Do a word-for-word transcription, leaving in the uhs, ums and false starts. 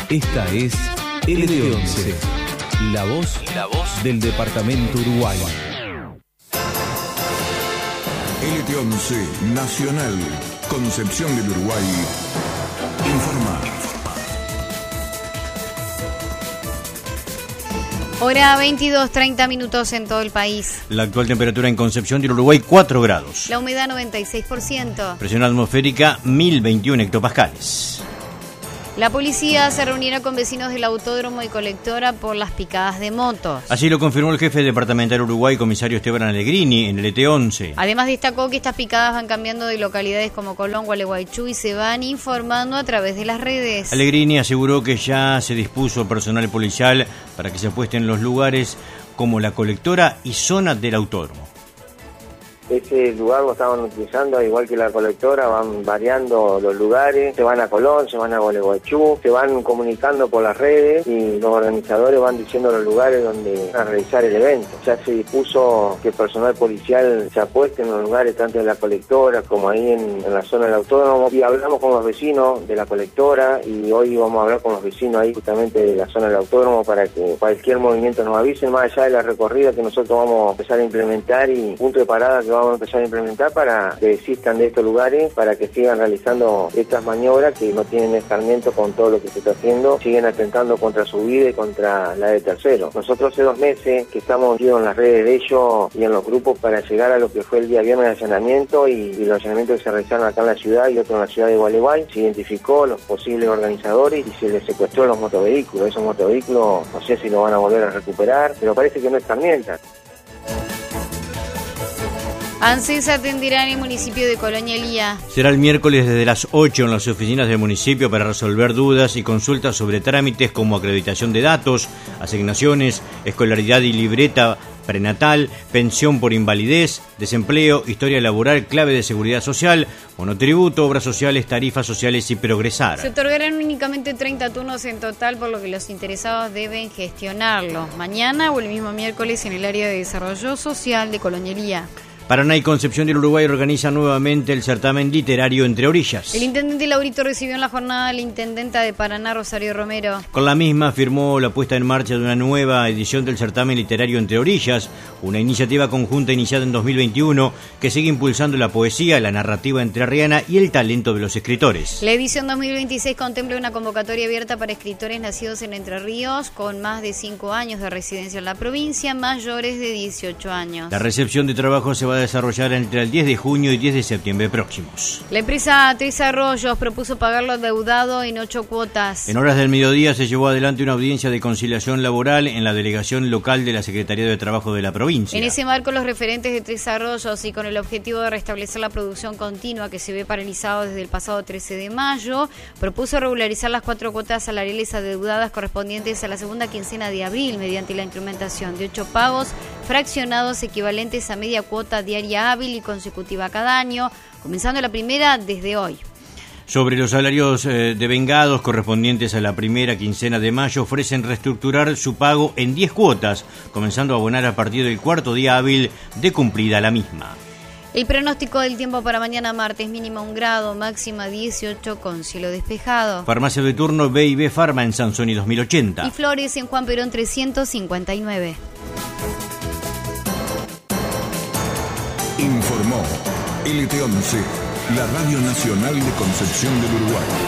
Esta es L T once, la voz, la voz del departamento Uruguay. L T once Nacional, Concepción del Uruguay, informa. Hora veintidós, treinta minutos en todo el país. La actual temperatura en Concepción del Uruguay, cuatro grados. La humedad, noventa y seis por ciento. Presión atmosférica, mil veintiuno hectopascales. La policía se reunirá con vecinos del autódromo y colectora por las picadas de motos. Así lo confirmó el jefe departamental Uruguay, comisario Esteban Allegrini, en el L T once. Además destacó que estas picadas van cambiando de localidades como Colón, Gualeguaychú y se van informando a través de las redes. Allegrini aseguró que ya se dispuso personal policial para que se apuesten los lugares como la colectora y zona del autódromo. Ese lugar lo estaban utilizando, igual que la colectora, van variando los lugares, se van a Colón, se van a Gualeguaychú, se van comunicando por las redes y los organizadores van diciendo los lugares donde van a realizar el evento. Ya se dispuso que el personal policial se apueste en los lugares, tanto en la colectora como ahí en, en la zona del autódromo. Y hablamos con los vecinos de la colectora y hoy vamos a hablar con los vecinos ahí justamente de la zona del autódromo para que cualquier movimiento nos avisen, más allá de la recorrida que nosotros vamos a empezar a implementar y punto de parada que vamos vamos a empezar a implementar para que desistan de estos lugares, para que sigan realizando estas maniobras que no tienen escarmiento con todo lo que se está haciendo, siguen atentando contra su vida y contra la de terceros. Nosotros hace dos meses que estamos metidos en las redes de ellos y en los grupos para llegar a lo que fue el día viernes de allanamiento y, y los allanamientos que se realizaron acá en la ciudad y otro en la ciudad de Gualeguay. Se identificó los posibles organizadores y se les secuestró los motovehículos. Esos motovehículos no sé si lo van a volver a recuperar, pero parece que no escarmientan. ANSES atenderá en el municipio de Colonia Elía. Será el miércoles desde las ocho en las oficinas del municipio para resolver dudas y consultas sobre trámites como acreditación de datos, asignaciones, escolaridad y libreta prenatal, pensión por invalidez, desempleo, historia laboral, clave de seguridad social, monotributo, obras sociales, tarifas sociales y progresar. Se otorgarán únicamente treinta turnos en total, por lo que los interesados deben gestionarlo mañana o el mismo miércoles en el área de desarrollo social de Colonia Elía. Paraná y Concepción del Uruguay organizan nuevamente el certamen literario Entre Orillas. El intendente Laurito recibió en la jornada a la intendenta de Paraná, Rosario Romero. Con la misma firmó la puesta en marcha de una nueva edición del certamen literario Entre Orillas, una iniciativa conjunta iniciada en dos mil veintiuno que sigue impulsando la poesía, la narrativa entrerriana y el talento de los escritores. La edición dos mil veintiséis contempla una convocatoria abierta para escritores nacidos en Entre Ríos con más de cinco años de residencia en la provincia, mayores de dieciocho años. La recepción de trabajo se va a desarrollar entre el diez de junio y diez de septiembre próximos. La empresa Tres Arroyos propuso pagar lo adeudado en ocho cuotas. En horas del mediodía se llevó adelante una audiencia de conciliación laboral en la delegación local de la Secretaría de Trabajo de la provincia. En ese marco, los referentes de Tres Arroyos y con el objetivo de restablecer la producción continua que se ve paralizado desde el pasado trece de mayo, propuso regularizar las cuatro cuotas salariales adeudadas correspondientes a la segunda quincena de abril mediante la implementación de ocho pagos fraccionados equivalentes a media cuota diaria hábil y consecutiva cada año, comenzando la primera desde hoy. Sobre los salarios eh, devengados correspondientes a la primera quincena de mayo, ofrecen reestructurar su pago en diez cuotas, comenzando a abonar a partir del cuarto día hábil de cumplida la misma. El pronóstico del tiempo para mañana martes: mínima un grado, máxima dieciocho con cielo despejado. Farmacia de turno B y B Farma en Sansoni dos mil ochenta. Y Flores en Juan Perón trescientos cincuenta y nueve. Informó L T once, la Radio Nacional de Concepción del Uruguay.